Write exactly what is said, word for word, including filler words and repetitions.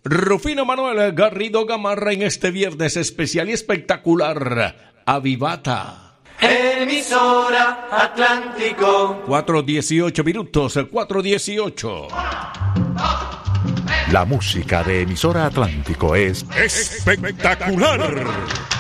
Rufino Manuel Garrido Gamarra en este viernes especial y espectacular. Avivata. Emisora Atlántico. cuatro dieciocho minutos, cuatro dieciocho. La música de Emisora Atlántico es espectacular.